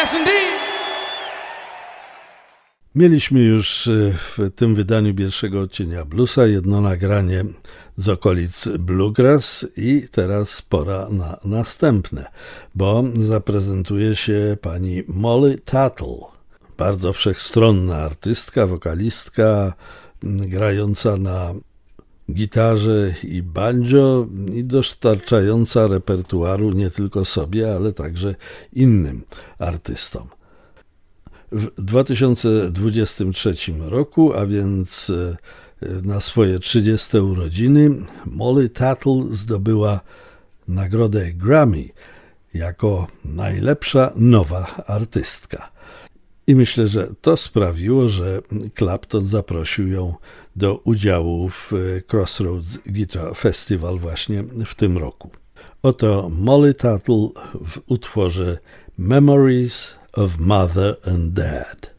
Yes, indeed. Mieliśmy już w tym wydaniu pierwszego odcienia bluesa jedno nagranie z okolic bluegrass i teraz pora na następne, bo zaprezentuje się pani Molly Tuttle, bardzo wszechstronna artystka, wokalistka, grająca na gitarze i banjo i dostarczająca repertuaru nie tylko sobie, ale także innym artystom. W 2023 roku, a więc na swoje 30. urodziny, Molly Tuttle zdobyła nagrodę Grammy jako najlepsza nowa artystka. I myślę, że to sprawiło, że Clapton zaprosił ją do udziału w Crossroads Guitar Festival właśnie w tym roku. Oto Molly Tuttle w utworze Memories of Mother and Dad.